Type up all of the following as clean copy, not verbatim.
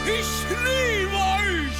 Ich liebe euch!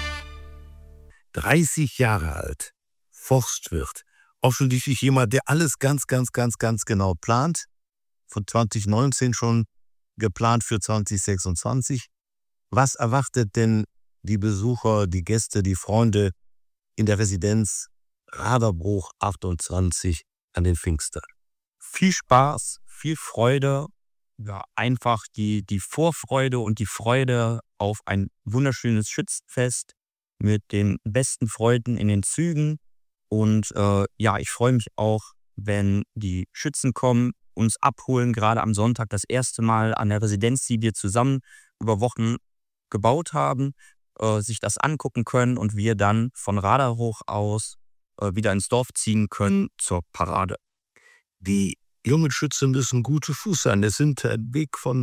30 Jahre alt, Forstwirt, offensichtlich jemand, der alles ganz genau plant. Von 2019 schon geplant für 2026. Was erwartet denn die Besucher, die Gäste, die Freunde in der Residenz Raderbruch 28 an den Pfingsten? Viel Spaß, viel Freude, ja, einfach die Vorfreude und die Freude auf ein wunderschönes Schützenfest mit den besten Freunden in den Zügen. Und ja, ich freue mich auch, wenn die Schützen kommen, uns abholen, gerade am Sonntag das erste Mal an der Residenz, die wir zusammen über Wochen gebaut haben, sich das angucken können und wir dann von Raderbruch aus wieder ins Dorf ziehen können zur Parade. Die jungen Schützen müssen gut zu Fuß sein. Es sind ein Weg von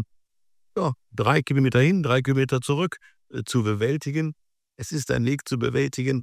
3 Kilometer hin, 3 Kilometer zurück zu bewältigen. Es ist ein Weg zu bewältigen.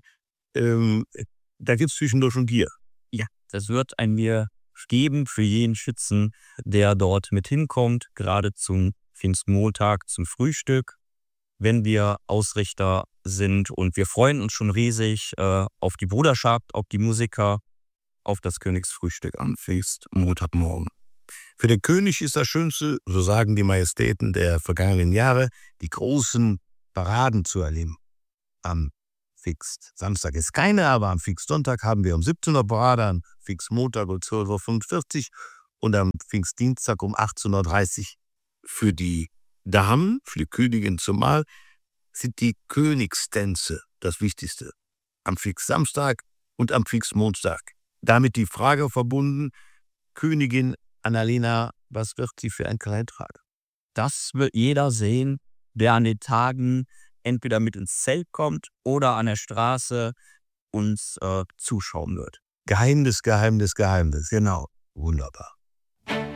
Da gibt es zwischendurch schon Gier. Ja, das wird ein Bier geben für jeden Schützen, der dort mit hinkommt, gerade zum Pfingstmontag, zum Frühstück, wenn wir Ausrichter sind. Und wir freuen uns schon riesig auf die Bruderschaft, auf die Musiker, auf das Königsfrühstück am Pfingstmontagmorgen. Für den König ist das Schönste, so sagen die Majestäten der vergangenen Jahre, die großen Paraden zu erleben. Am Pfingstsamstag ist keine, aber am Pfingstsonntag haben wir um 17 Uhr Parade, am Pfingstmontag um 12:45 Uhr und am Pfingstdienstag um 18:30 Uhr. Für die Damen, für die Königin zumal, sind die Königstänze das Wichtigste. Am Pfingstsamstag und am Pfingstmontag. Damit die Frage verbunden, Königin Annalena, was wird sie für ein Kleid tragen? Das wird jeder sehen, der an den Tagen entweder mit ins Zelt kommt oder an der Straße uns zuschauen wird. Geheimnis. Genau. Wunderbar.